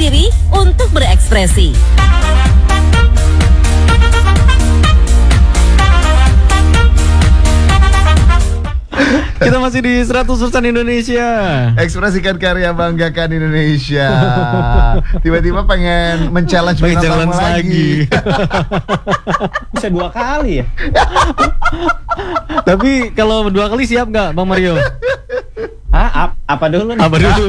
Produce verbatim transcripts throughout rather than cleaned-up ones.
diri untuk berekspresi. Kita masih di seratus persen Indonesia. Ekspresikan karya, banggakan Indonesia. Tiba-tiba pengen men-challenge pengen challenge lagi. lagi. Bisa dua kali ya. Tapi kalau dua kali siap nggak, Bang Mario? Ah, ap, apa dulu nih? Apa dulu?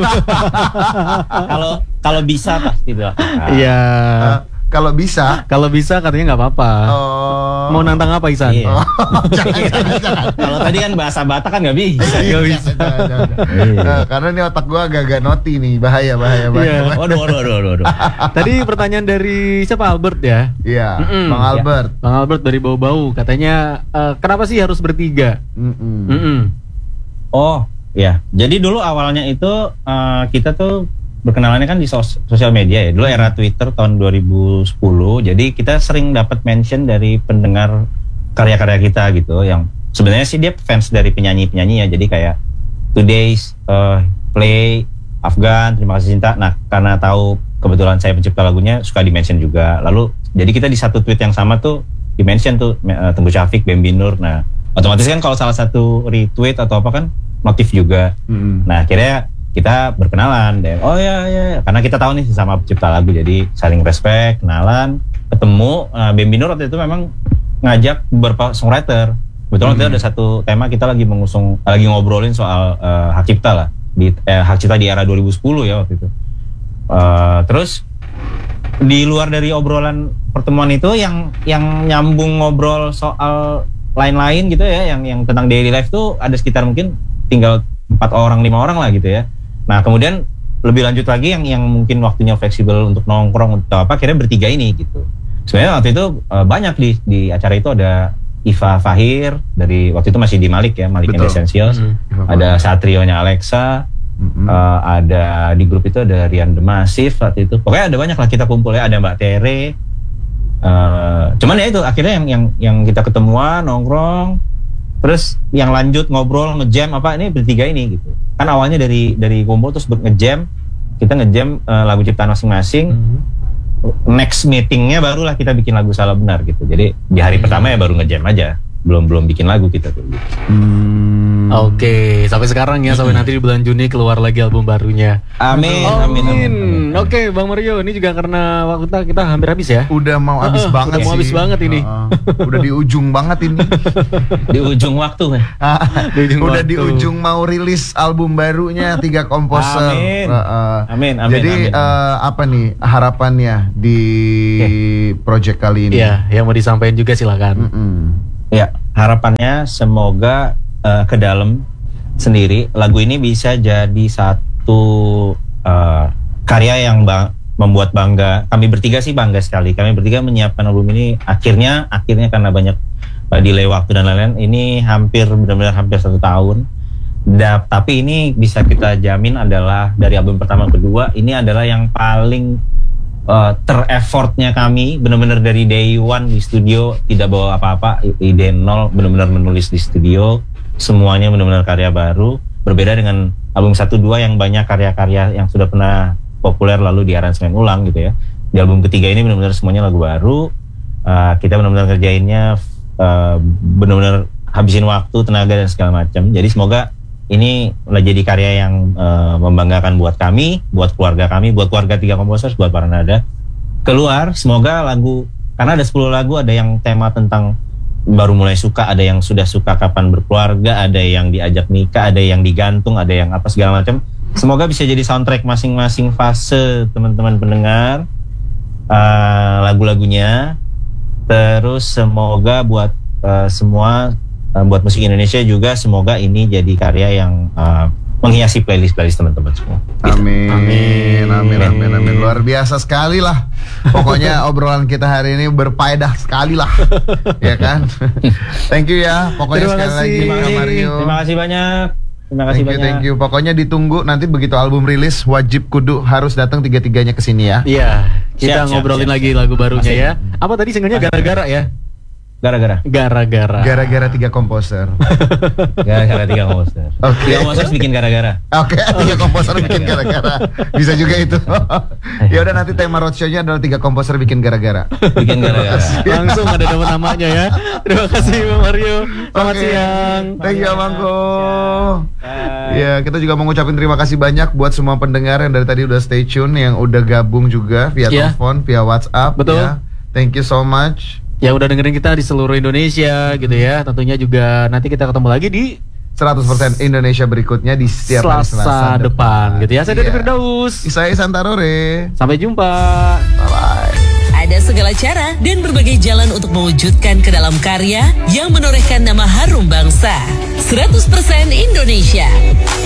Kalau kalau bisa pasti dilakukan. Iya. Uh, kalau bisa, Kalau bisa katanya nggak apa-apa. oh. Mau nantang apa, Isan? Iya. Oh, jangan, jangan, jangan. Kalau tadi kan bahasa Batak kan nggak bisa. Iya, Nggak bisa. jangan, jangan, jangan. Nah, karena ini otak gua agak-agak noti nih, bahaya, bahaya, bahaya. Iya. Waduh, waduh, waduh, waduh, waduh. Tadi pertanyaan dari siapa, Albert ya? Iya, Mm-mm. Bang Albert. Bang Albert dari Bau-Bau katanya eh, kenapa sih harus bertiga? Mm-mm. Mm-mm. Oh, ya. Jadi dulu awalnya itu eh, kita tuh berkenalannya kan di sos- sosial media ya. Dulu era Twitter tahun dua ribu sepuluh. Jadi kita sering dapat mention dari pendengar karya-karya kita gitu, yang sebenarnya sih dia fans dari penyanyi-penyanyi ya. Jadi kayak Today's, uh, Play, Afgan, Terima Kasih Cinta. Nah, karena tahu kebetulan saya pencipta lagunya, suka di-mention juga. Lalu jadi kita di satu tweet yang sama tuh di-mention tuh uh, Tengku Syafiq, Bambi Nur. Nah, otomatis kan kalau salah satu retweet atau apa kan notif juga. Mm-mm. Nah, akhirnya kita berkenalan deh. Oh ya, ya, karena kita tahu nih sama pencipta lagu, jadi saling respect, kenalan, ketemu. Nah, Bambi Nur waktu itu memang ngajak beberapa songwriter. Kebetulan waktu itu ada satu tema kita lagi mengusung, lagi ngobrolin soal uh, hak cipta lah, di eh, hak cipta di era dua ribu sepuluh ya waktu itu. Uh, terus di luar dari obrolan pertemuan itu, yang yang nyambung ngobrol soal lain-lain gitu ya, yang yang tentang daily life tuh ada sekitar mungkin tinggal empat orang lima orang lah gitu ya. Nah, kemudian lebih lanjut lagi yang yang mungkin waktunya fleksibel untuk nongkrong atau apa, akhirnya bertiga ini gitu. Sebenarnya waktu itu uh, banyak di di acara itu ada Iva Fahir dari waktu itu masih di Malik ya, Malik and Betul. Essentials. Mm-hmm. Ada Satrionya Alexa. Mm-mm. Uh, ada di grup itu ada Rian The Massive waktu itu. Pokoknya ada banyak lah kita kumpul ya, ada Mbak Tere. Uh, cuman ya itu akhirnya yang yang yang kita ketemuan nongkrong. Terus yang lanjut ngobrol, ngejam apa ini bertiga ini gitu. Kan awalnya dari dari kumpul terus ngejam, kita ngejam uh, lagu ciptaan masing-masing. Mm-hmm. Next meetingnya barulah kita bikin lagu Salah Benar gitu. Jadi di hari Hmm. pertama ya baru ngejam aja, belum belum bikin lagu kita tuh. Gitu. Hmm. Oke, sampai sekarang ya, sampai nanti di bulan Juni keluar lagi album barunya. Amin, Oh, amin, amin, amin. Oke, Bang Mario, ini juga karena waktu kita, kita hampir habis ya. Udah mau habis Uh-uh, banget udah mau sih. habis banget ini. Uh-uh. Udah di ujung banget ini. Di ujung waktu ya. Di ujung Udah waktu. di ujung mau rilis album barunya, tiga komposer. Amin. Uh-uh. Amin, amin, Jadi amin. eh, apa nih harapannya di project kali ini? Iya, yang mau disampaikan juga silakan. Mm-mm. Ya, harapannya semoga uh, ke dalam sendiri lagu ini bisa jadi satu uh, karya yang bang, membuat bangga. Kami bertiga sih bangga sekali. Kami bertiga menyiapkan album ini akhirnya akhirnya karena banyak uh, delay waktu dan lain-lain, ini hampir benar-benar hampir satu tahun. Da, tapi ini bisa kita jamin adalah dari album pertama kedua ini adalah yang paling uh, ter-effortnya kami, benar-benar dari day one di studio, tidak bawa apa-apa, ide nol, benar-benar menulis di studio, semuanya benar-benar karya baru, berbeda dengan album satu dua yang banyak karya-karya yang sudah pernah populer lalu di aransemen ulang gitu ya. Di album ketiga ini benar-benar semuanya lagu baru, uh, kita benar-benar kerjainnya uh, benar-benar habisin waktu, tenaga dan segala macam. Jadi semoga ini jadi karya yang uh, membanggakan buat kami, buat keluarga kami, buat keluarga tiga komposer, buat para nada. Keluar, semoga lagu, karena ada sepuluh lagu, ada yang tema tentang baru mulai suka, ada yang sudah suka kapan berkeluarga, ada yang diajak nikah, ada yang digantung, ada yang apa segala macam. Semoga bisa jadi soundtrack masing-masing fase teman-teman pendengar uh, lagu-lagunya. Terus semoga buat uh, semua uh, buat musik Indonesia juga, semoga ini jadi karya yang uh, menghiasi playlist-playlist teman-teman semua. Amin. Amin. Amin, amin, amin. Luar biasa sekali lah. Pokoknya obrolan kita hari ini berfaedah sekali lah. Ya kan? Thank you ya. Pokoknya Terima sekali kasih. lagi Terima Kak kasih, Mario. terima kasih banyak. Terima kasih Thank you, banyak. thank you. Pokoknya ditunggu nanti begitu album rilis, wajib kudu harus datang tiga-tiganya ke sini ya. Iya, kita Siap, siap, ngobrolin siap, lagi siap. lagu barunya Masih. ya. Apa tadi singlenya gara-gara ya? Gara-gara. Gara-gara. Gara-gara tiga komposer. Gara-gara tiga komposer. Oke. Tiga komposer bikin gara-gara. Oke, tiga komposer bikin gara-gara. Bisa juga itu. Ya udah, nanti tema roadshow-nya adalah tiga komposer bikin gara-gara. Bikin gara-gara. Langsung ada dapat namanya ya. Terima kasih Bang Mario. Selamat Oke. siang. Thank you Amangko. Bye. Ya, kita juga mau ngucapin terima kasih banyak buat semua pendengar yang dari tadi udah stay tune, yang udah gabung juga via Ya. telepon, via WhatsApp. Betul. Ya. Thank you so much. Ya udah dengerin kita di seluruh Indonesia gitu ya. Tentunya juga nanti kita ketemu lagi di seratus persen Indonesia berikutnya di setiap hari Selasa, Selasa depan gitu ya. Saya Dede Iya. Firdaus. Saya Santarore. Sampai jumpa. Bye bye. Ada segala cara dan berbagai jalan untuk mewujudkan ke dalam karya yang menorehkan nama harum bangsa. seratus persen Indonesia.